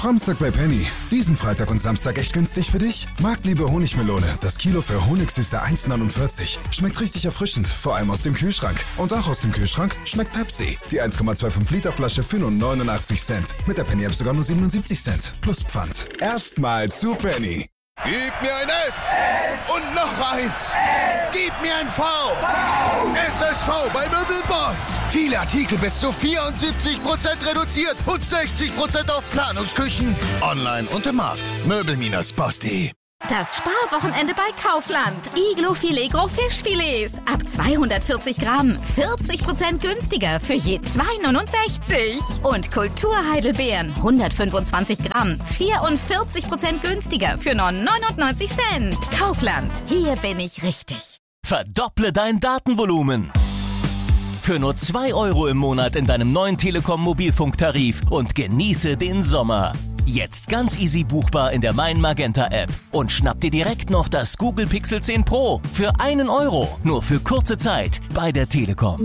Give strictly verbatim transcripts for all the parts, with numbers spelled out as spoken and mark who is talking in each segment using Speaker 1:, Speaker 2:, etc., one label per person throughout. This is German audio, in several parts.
Speaker 1: Samstag bei Penny. Diesen Freitag und Samstag echt günstig für dich? Marktliebe Honigmelone. Das Kilo für Honigsüße eins neunundvierzig. Schmeckt richtig erfrischend, vor allem aus dem Kühlschrank. Und auch aus dem Kühlschrank schmeckt Pepsi. Die eins Komma fünfundzwanzig Liter Flasche für nur neunundachtzig Cent. Mit der Penny App sogar nur siebenundsiebzig Cent. Plus Pfand. Erstmal zu Penny.
Speaker 2: Gib mir ein S. S. Und noch eins. S. Gib mir ein V. V. S S V bei Möbelboss. Viele Artikel bis zu vierundsiebzig Prozent reduziert und sechzig Prozent auf Planungsküchen. Online und im Markt. Möbel-boss punkt de.
Speaker 3: Das Sparwochenende bei Kaufland. Iglo-Filet Gros Fischfilets. Ab zweihundertvierzig Gramm. vierzig Prozent günstiger für je zwei neunundsechzig. Und Kulturheidelbeeren. hundertfünfundzwanzig Gramm. vierundvierzig Prozent günstiger für nur neunundneunzig Cent. Kaufland. Hier bin ich richtig.
Speaker 4: Verdopple dein Datenvolumen. Für nur zwei Euro im Monat in deinem neuen Telekom-Mobilfunktarif und genieße den Sommer. Jetzt ganz easy buchbar in der Mein Magenta App. Und schnapp dir direkt noch das Google Pixel zehn Pro für einen Euro. Nur für kurze Zeit bei der Telekom.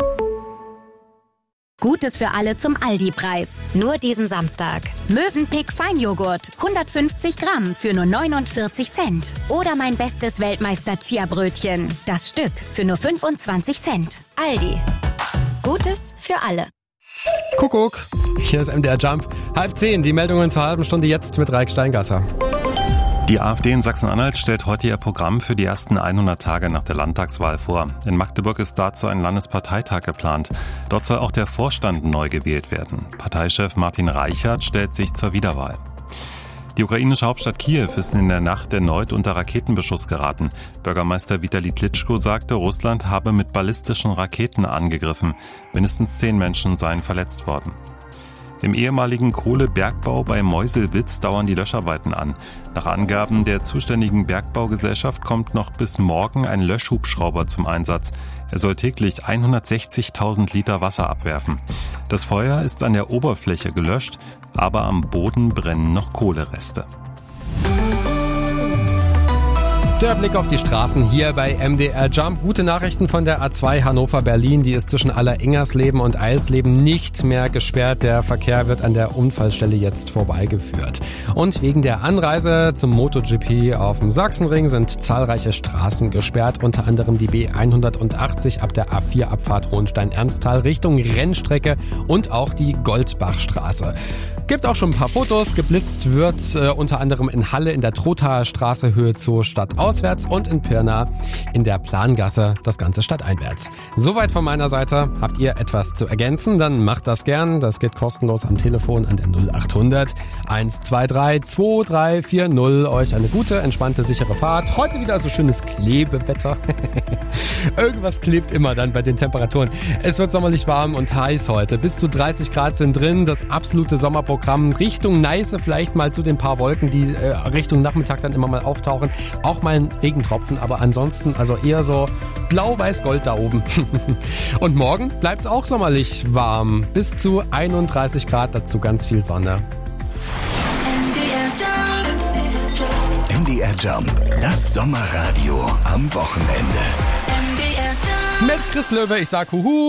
Speaker 5: Gutes für alle zum Aldi-Preis. Nur diesen Samstag. Mövenpick Feinjoghurt. hundertfünfzig Gramm für nur neunundvierzig Cent. Oder mein bestes Weltmeister-Chia-Brötchen. Das Stück für nur fünfundzwanzig Cent. Aldi. Gutes für alle.
Speaker 6: Kuckuck, hier ist M D R Jump. Halb zehn, die Meldungen zur halben Stunde jetzt mit Raik Steingasser.
Speaker 7: Die AfD in Sachsen-Anhalt stellt heute ihr Programm für die ersten hundert Tage nach der Landtagswahl vor. In Magdeburg ist dazu ein Landesparteitag geplant. Dort soll auch der Vorstand neu gewählt werden. Parteichef Martin Reichert stellt sich zur Wiederwahl. Die ukrainische Hauptstadt Kiew ist in der Nacht erneut unter Raketenbeschuss geraten. Bürgermeister Vitali Klitschko sagte, Russland habe mit ballistischen Raketen angegriffen. Mindestens zehn Menschen seien verletzt worden. Im ehemaligen Kohlebergbau bei Meuselwitz dauern die Löscharbeiten an. Nach Angaben der zuständigen Bergbaugesellschaft kommt noch bis morgen ein Löschhubschrauber zum Einsatz. Er soll täglich hundertsechzigtausend Liter Wasser abwerfen. Das Feuer ist an der Oberfläche gelöscht, aber am Boden brennen noch Kohlereste.
Speaker 6: Der Blick auf die Straßen hier bei M D R Jump. Gute Nachrichten von der A zwei Hannover-Berlin. Die ist zwischen Alleringers-Leben und Eilsleben nicht mehr gesperrt. Der Verkehr wird an der Unfallstelle jetzt vorbeigeführt. Und wegen der Anreise zum MotoGP auf dem Sachsenring sind zahlreiche Straßen gesperrt. Unter anderem die B hundertachtzig ab der A vier Abfahrt Hohenstein-Ernsthal Richtung Rennstrecke und auch die Goldbachstraße. Gibt auch schon ein paar Fotos. Geblitzt wird äh, unter anderem in Halle in der Trothaer Straße Höhe zur Stadt auswärts und in Pirna in der Plangasse das Ganze stadteinwärts. Soweit von meiner Seite. Habt ihr etwas zu ergänzen? Dann macht das gern. Das geht kostenlos am Telefon an der null acht hundert eins zwei drei zwei drei vier null. Euch eine gute, entspannte, sichere Fahrt. Heute wieder so schönes Klebewetter. Irgendwas klebt immer dann bei den Temperaturen. Es wird sommerlich warm und heiß heute. Bis zu dreißig Grad sind drin. Das absolute Sommerprogramm. Richtung Neiße vielleicht mal zu den paar Wolken, die äh, Richtung Nachmittag dann immer mal auftauchen. Auch mal ein Regentropfen, aber ansonsten also eher so blau-weiß-gold da oben. Und morgen bleibt es auch sommerlich warm. Bis zu einunddreißig Grad, dazu ganz viel Sonne.
Speaker 2: M D R Jump, das Sommerradio am Wochenende.
Speaker 6: Mit Chris Löwe, ich sag Huhu.